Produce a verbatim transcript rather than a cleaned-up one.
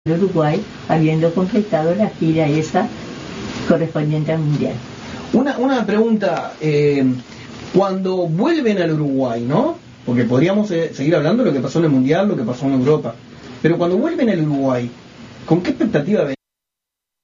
Uruguay, habiendo completado la gira esa correspondiente al Mundial. Una, una pregunta, eh, cuando vuelven al Uruguay, ¿no? Porque podríamos eh, seguir hablando de lo que pasó en el Mundial, lo que pasó en Europa, pero cuando vuelven al Uruguay, ¿con qué expectativa ven?